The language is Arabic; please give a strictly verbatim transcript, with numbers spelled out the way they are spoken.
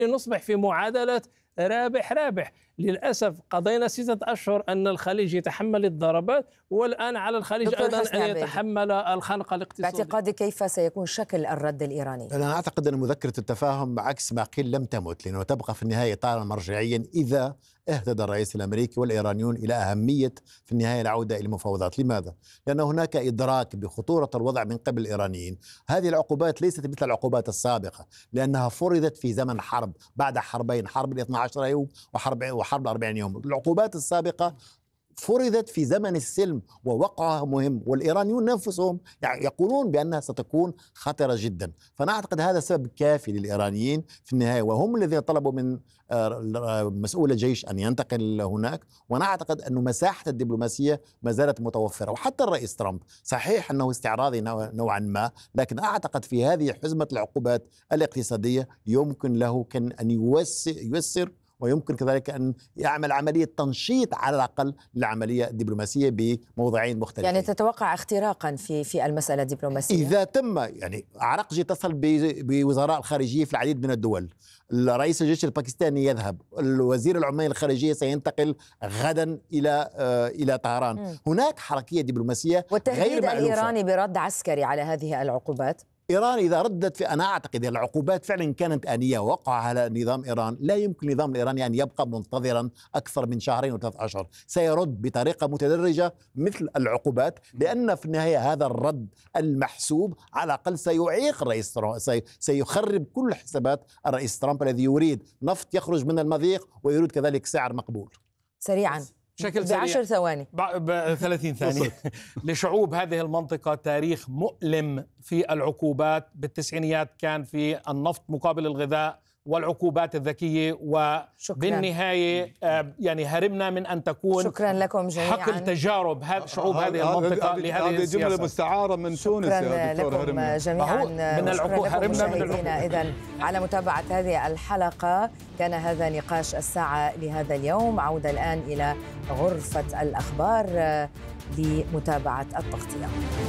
لنصبح في معادلة رابح رابح. للأسف قضينا ستة أشهر أن الخليج يتحمل الضربات، والآن على الخليج أيضا أن يتحمل الخنق الاقتصادي. باعتقادك كيف سيكون شكل الرد الإيراني؟ أنا أعتقد أن مذكرة التفاهم عكس ما قيل لم تمت، لأنه تبقى في النهاية إطارا مرجعيا إذا اهتدى الرئيس الأمريكي والإيرانيون إلى أهمية في النهاية العودة إلى المفاوضات. لماذا؟ لأن هناك إدراك بخطورة الوضع من قبل الإيرانيين. هذه العقوبات ليست مثل العقوبات السابقة، لأنها فرضت في زمن حرب، بعد حربين، حرب الاثنى عشر يوم وحرب وحرب الأربعين يوم. العقوبات السابقة فرضت في زمن السلم ووقعها مهم، والإيرانيون نفسهم يقولون بأنها ستكون خطرة جدا. فأنا أعتقد هذا سبب كافي للإيرانيين في النهاية، وهم الذين طلبوا من مسؤول الجيش أن ينتقل هناك. وأنا أعتقد أن مساحة الدبلوماسية ما زالت متوفرة. وحتى الرئيس ترامب صحيح أنه استعراضي نوعا ما، لكن أعتقد في هذه حزمة العقوبات الاقتصادية يمكن له كان أن ييسر ويمكن كذلك أن يعمل عملية تنشيط على الأقل للعملية الدبلوماسية بموضعين مختلفين. يعني تتوقع اختراقا في في المسألة الدبلوماسية إذا تم، يعني عراقجي اتصل بوزراء الخارجية في العديد من الدول، الرئيس الجيش الباكستاني يذهب، الوزير العماني الخارجية سينتقل غدا إلى إلى طهران. م. هناك حركية دبلوماسية والتهديد الإيراني برد عسكري على هذه العقوبات. إيران إذا ردت في أنا أعتقد العقوبات فعلا كانت آنية ووقع على نظام إيران، لا يمكن النظام الإيراني أن يبقى منتظرا أكثر من شهرين وثلاث أشهر. سيرد بطريقة متدرجة مثل العقوبات، لأن في النهاية هذا الرد المحسوب على الأقل سيعيق الرئيس ترامب، سيخرب كل حسابات الرئيس ترامب الذي يريد نفط يخرج من المضيق ويريد كذلك سعر مقبول. سريعا بشكل بعشر ثواني بثلاثين ثانية. لشعوب هذه المنطقة تاريخ مؤلم في العقوبات. بالتسعينيات كان في النفط مقابل الغذاء والعقوبات الذكية، وبالنهاية يعني هرمنا من أن تكون شكرا لكم جميعا حقل تجارب شعوب هذه المنطقة لهذه السياسة. جملة مستعارة من تونس يا دكتور. شكرا لكم جميعا من العقوبات هرمنا من العقوبات. إذن على متابعة هذه الحلقة. كان هذا نقاش الساعة لهذا اليوم. عودة الآن إلى غرفة الأخبار لمتابعة التغطية.